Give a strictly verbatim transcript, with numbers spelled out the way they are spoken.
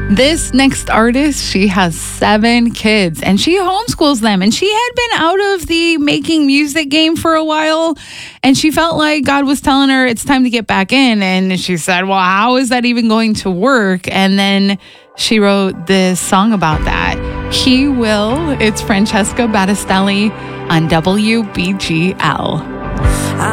This next artist, she has seven kids and she homeschools them. And she had been out of the making music game for a while. And she felt like God was telling her it's time to get back in. And she said, well, how is that even going to work? And then she wrote this song about that. He Will. It's Francesca Battistelli on W B G L.